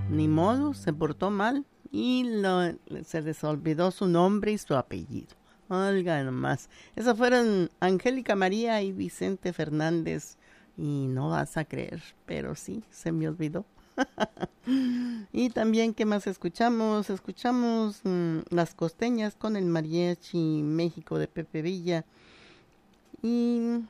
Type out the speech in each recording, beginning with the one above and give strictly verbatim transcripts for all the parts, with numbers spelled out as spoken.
ni modo, se portó mal y lo, se les olvidó su nombre y su apellido. Oiga nomás. Esas fueron Angélica María y Vicente Fernández. Y no vas a creer, pero sí, se me olvidó. Y también, ¿qué más escuchamos? Escuchamos mmm, Las Costeñas con el Mariachi México de Pepe Villa. Y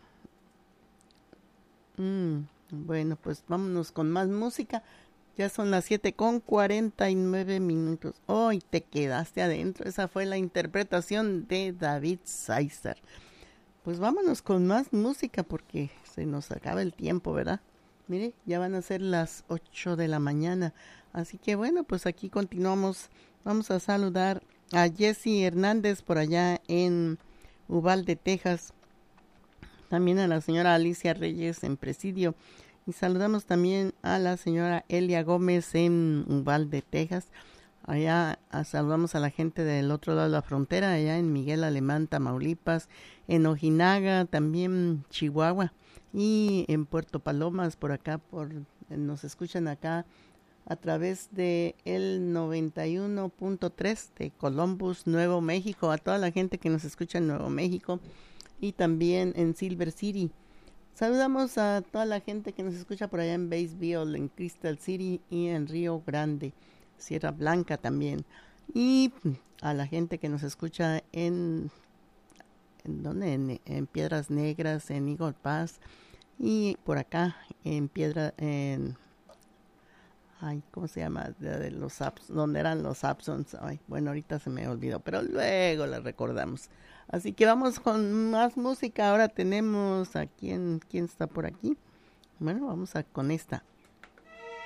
mmm, bueno, pues vámonos con más música. Ya son las siete con cuarenta y nueve minutos. Hoy te quedaste adentro. Esa fue la interpretación de David Sáizar. Pues vámonos con más música porque se nos acaba el tiempo, ¿verdad? Mire, ya van a ser las ocho de la mañana. Así que bueno, pues aquí continuamos. Vamos a saludar a Jessy Hernández por allá en Uvalde, Texas. También a la señora Alicia Reyes en Presidio. Y saludamos también a la señora Elia Gómez en Uvalde, Texas. Allá a, saludamos a la gente del otro lado de la frontera, allá en Miguel Alemán, Tamaulipas, en Ojinaga, también Chihuahua, y en Puerto Palomas, por acá, por nos escuchan acá a través de el noventa y uno punto tres de Columbus, Nuevo México, a toda la gente que nos escucha en Nuevo México, y también en Silver City. Saludamos a toda la gente que nos escucha por allá en Batesville, en Crystal City y en Río Grande. Sierra Blanca también, y a la gente que nos escucha en en donde en, en Piedras Negras, en Eagle Pass, y por acá en Piedra en ay, ¿cómo se llama? De, de los apps, donde eran los Absons. Ay, bueno, ahorita se me olvidó, pero luego la recordamos. Así que vamos con más música. Ahora tenemos a quién quién está por aquí. Bueno, vamos a con esta.